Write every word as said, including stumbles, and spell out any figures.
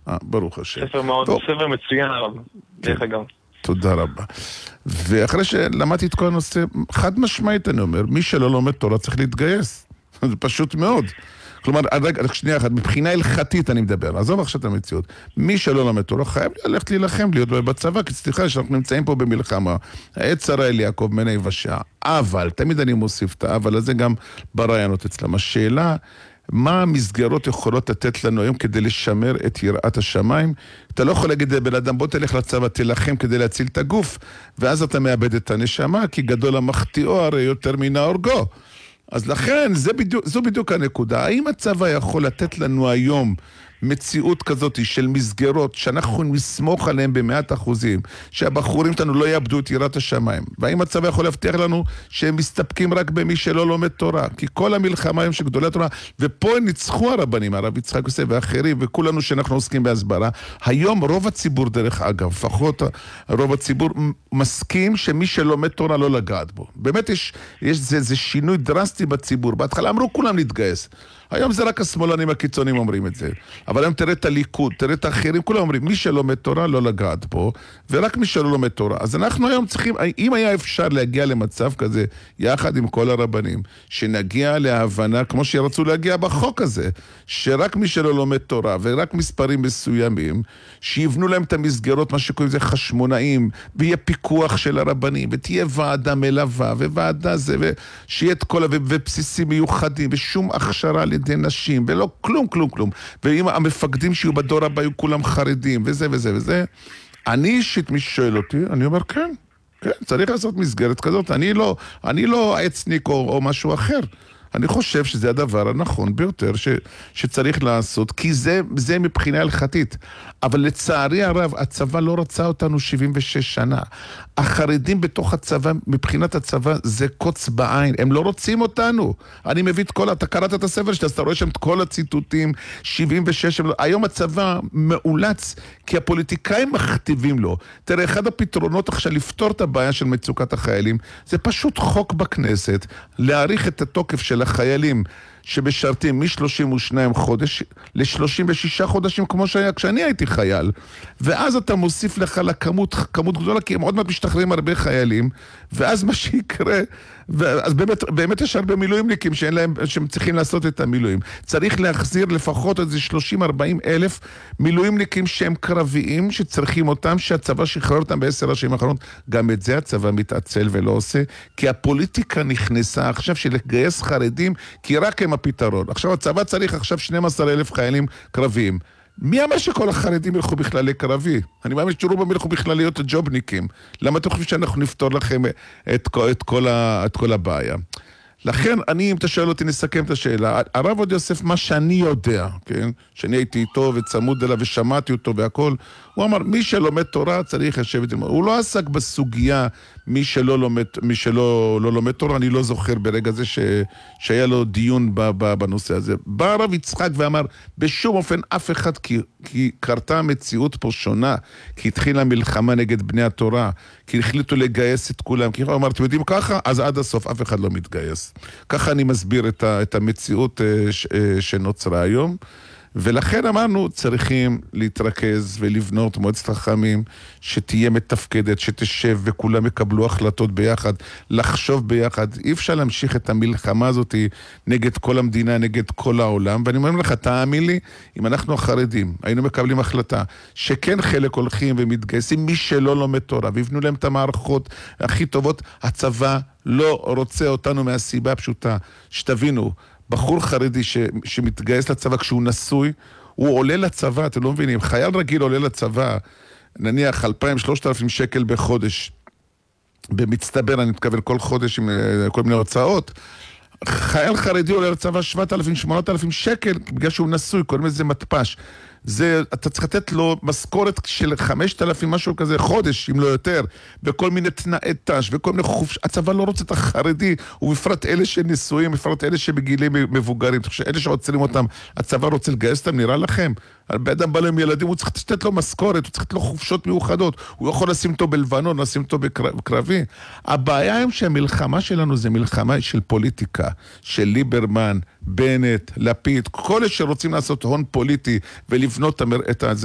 אה, ברוך השם. ספר מאוד, טוב. ספר מצוין הרב, דרך אגב. תודה רבה. ואחרי שלמדתי את כל הנושא, חד משמעית אני אומר, מי שלא לומד תורה צריך להתגייס. זה פשוט מאוד. כלומר, רגע, שנייה אחת, מבחינה הלכתית אני מדבר, עזוב עכשיו את המציאות. מי שלא לומד תורה חייב ללכת להילחם, להיות בצבא, כי סליחה שאנחנו נמצאים פה במלחמה. העת שרה אל יעקב בן יבשה. אבל, תמיד אני מוסיף את האבל הזה גם ברעיונות אצלם. השאלה, מה המסגרות יכולות לתת לנו היום כדי לשמר את יראת השמיים? אתה לא יכול להגיד לבן אדם, בוא תלך לצבא, תלחם כדי להציל את הגוף, ואז אתה מאבד את הנשמה, כי גדול המחטיאו הרי יותר מן ההורגו. אז לכן, זה בדיוק, זו בדיוק הנקודה. האם הצבא יכול לתת לנו היום מציאות כזאת של מסגרות שאנחנו נסמוך עליהם במאת אחוזים, שהבחורים שלנו לא יאבדו את יראת השמיים? והאם הצבא יכול להבטיח לנו שהם מסתפקים רק במי שלא לומד תורה? כי כל המלחמה היום של גדולי התורה, ופה ניצחו הרבנים, הרב יצחק יוסף ואחרים, וכולנו שאנחנו עוסקים בהסברה. היום רוב הציבור, דרך אגב, לפחות רוב הציבור מסכים שמי שלומד תורה לא לגעת בו. באמת יש, יש זה, זה שינוי דרסטי בציבור. בהתחלה אמרו כולם להתגייס. היום זה רק השמאלנים הקיצונים אומרים את זה. אבל היום תראה את הליכוד, תראה את האחרים, כולם אומרים, מי שלומד תורה לא לגעת פה, ורק מי שלא לומד תורה. אז אנחנו היום צריכים, אם היה אפשר להגיע למצב כזה, יחד עם כל הרבנים, שנגיע להבנה, כמו שרצו להגיע בחוק הזה, שרק מי שלא לומד תורה, ורק מספרים מסוימים, שיבנו להם את המסגרות, מה שקוראים זה חשמונאים, ויהיה פיקוח של הרבנים, ותהיה ועדה מלווה, וועדה זה, ושיהיה את כל, ובסיסים מיוחדים, ושום הכשרה לידי נשים, ולא כלום, כלום, כלום. ואם המפקדים שיהיו בדור הבא היו כולם חרדים, וזה וזה וזה, אני אישית, מי שואל אותי, אני אומר כן, כן, צריך לעשות מסגרת כזאת. אני לא, אני לא עצניק או, או משהו אחר. אני חושב שזה הדבר הנכון ביותר ש, שצריך לעשות, כי זה, זה מבחינה הלכתית. אבל לצערי הרב, הצבא לא רצה אותנו שבעים ושש שנה. החרדים בתוך הצבא, מבחינת הצבא, זה קוץ בעין. הם לא רוצים אותנו. אני מביא את כל, אתה קראת את הספר שלי, אז אתה רואה שם את כל הציטוטים, שבעים ושש, היום הצבא מאולץ, כי הפוליטיקאים מכתיבים לו. תראה, אחד הפתרונות עכשיו לפתור את הבעיה של מצוקת החיילים, זה פשוט חוק בכנסת, להאריך את התוקף של החיילים שמשרתים מ-שלושים ושניים חודש ל-שלושים ושישה חודשים כמו שהיה כשאני הייתי חייל. ואז אתה מוסיף לך לכמות כמות גדולה, כי הם עוד מעט משתחררים הרבה חיילים, ואז מה שיקרה, אז באמת, באמת יש הרבה מילואימניקים שאין להם, שהם צריכים לעשות את המילואים. צריך להחזיר לפחות איזה שלושים ארבעים אלף מילואימניקים שהם קרביים, שצריכים אותם, שהצבא שחרר אותם בעשר השנים האחרונות. גם את זה הצבא מתעצל ולא עושה, כי הפוליטיקה נכנסה עכשיו של לגייס חרדים, כי רק הם הפתרון. עכשיו הצבא צריך עכשיו שנים עשר אלף חיילים קרביים. מי אמר שכל החרדים ילכו בכלל לקרבי? אני מאמין שרובם ילכו בכלל להיות ג'ובניקים. למה אתם חושבים שאנחנו נפתור לכם את, את, כל, ה, את כל הבעיה? לכן, אני, אם אתה שואל אותי, נסכם את השאלה. הרב עוד יוסף, מה שאני יודע, כן? שאני הייתי איתו וצמוד אליו ושמעתי אותו והכל, הוא אמר, מי שלומד תורה צריך לשבת עם... הוא לא עסק בסוגיה מי שלא לומד, מי שלא לא לומד תורה, אני לא זוכר ברגע זה ש, שהיה לו דיון ב, ב, בנושא הזה. בא הרב יצחק ואמר, בשום אופן אף אחד, כי, כי קרתה המציאות פה שונה, כי התחילה מלחמה נגד בני התורה, כי החליטו לגייס את כולם, כי הוא אמר, אתם יודעים ככה? אז עד הסוף אף אחד לא מתגייס. ככה אני מסביר את, ה, את המציאות ש, שנוצרה היום. ולכן אמרנו, צריכים להתרכז ולבנות מועצת חכמים שתהיה מתפקדת, שתשב וכולם יקבלו החלטות ביחד, לחשוב ביחד. אי אפשר להמשיך את המלחמה הזאת נגד כל המדינה, נגד כל העולם. ואני אומר לך, תאמין לי, אם אנחנו החרדים היינו מקבלים החלטה שכן חלק הולכים ומתגייסים, מי שלא לומד תורה, ויבנו להם את המערכות הכי טובות, הצבא לא רוצה אותנו מהסיבה הפשוטה. שתבינו, בחור חרדי ש, שמתגייס לצבא כשהוא נשוי, הוא עולה לצבא, אתם לא מבינים, חייל רגיל עולה לצבא, נניח אלפיים שלושת אלפים שקל בחודש, במצטבר, אני מתכוון כל חודש עם כל מיני הוצאות, חייל חרדי עולה לצבא שבעת אלפים שמונת אלפים שקל, בגלל שהוא נשוי, קוראים לזה מטפש. זה, אתה צריך לתת לו משכורת של חמשת אלפים משהו כזה חודש, אם לא יותר, וכל מיני תנאי תש, וכל מיני חופש. הצבא לא רוצה את החרדי, ובפרט אלה שנשואים, בפרט אלה שבגילים מבוגרים. אלה שעוצרים אותם, הצבא רוצה לגייס אותם, נראה לכם? באדם בא להם ילדים, הוא צריך לתת לו משכורת, הוא צריך לתת לו חופשות מיוחדות, הוא יכול לשים אותו בלבנון, לשים אותו בקרבי. הבעיה היא שהמלחמה שלנו זה מלחמה של פוליטיקה, של ליברמן, בנט, לפיד, כל אלה שרוצים לעשות הון פוליטי ולבנות את זה.